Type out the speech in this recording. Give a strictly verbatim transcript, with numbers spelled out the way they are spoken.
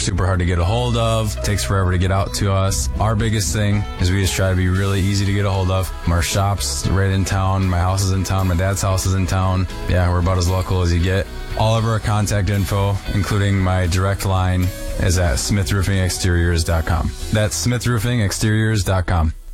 super hard to get a hold of. Takes forever to get out to us. Our biggest thing is we just try to be really easy to get a hold of. Our shop's right in town. My house is in town. My dad's house is in town. Yeah, we're about as local as you get. All of our contact info, including my direct line, is at smith roofing exteriors dot com. That's smith roofing exteriors dot com.